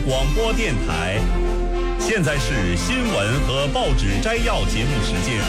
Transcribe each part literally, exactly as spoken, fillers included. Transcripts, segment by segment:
广播电台，现在是新闻和报纸摘要节目时间。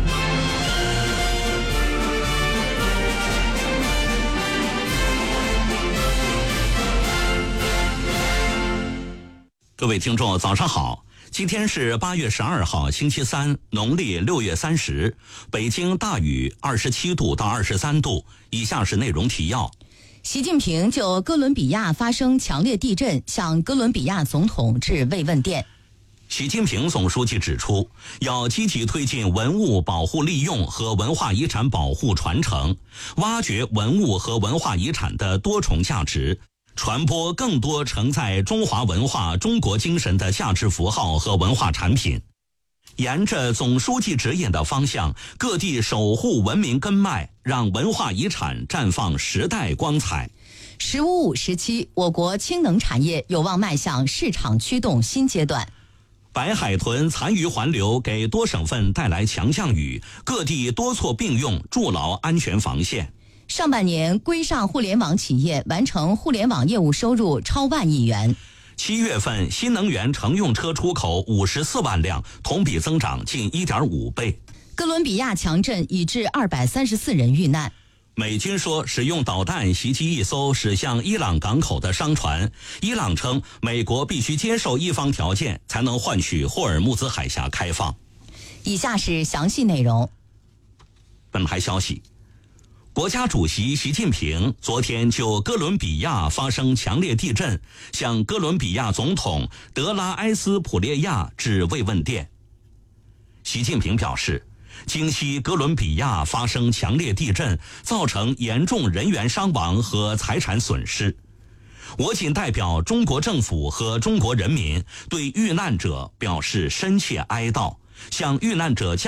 各位听众，早上好！今天是八月十二号，星期三，农历六月三十。北京大雨，二十七度到二十三度。以下是内容提要。 习近平就哥伦比亚发生强烈地震向哥伦比亚总统致慰问电。 习近平总书记指出，要积极推进文物保护利用和文化遗产保护传承，挖掘文物和文化遗产的多重价值，传播更多承载中华文化、中国精神的价值符号和文化产品。沿着总书记指引的方向，各地守护文明根脉，让文化遗产绽放时代光彩。 十五五时期，我国氢能产业有望迈向市场驱动新阶段。 白海豚残余环流给多省份带来强降雨，各地多措并用，筑牢安全防线。 上半年，规上互联网企业完成互联网业务收入超万亿元。 七月份，新能源乘用车出口五十四万辆，同比增长近一点五倍。 哥伦比亚强震已致二百三十四人遇难。 美军说使用导弹袭击一艘驶向伊朗港口的商船，伊朗称美国必须接受一方条件，才能换取霍尔木兹海峡开放。 以下是详细内容。 本台消息，国家主席习近平昨天就哥伦比亚发生强烈地震，向哥伦比亚总统德拉埃斯普列亚致慰问电。习近平表示，今夕哥伦比亚发生强烈地震，造成严重人员伤亡和财产损失。我谨代表中国政府和中国人民对遇难者表示深切哀悼，向遇难者家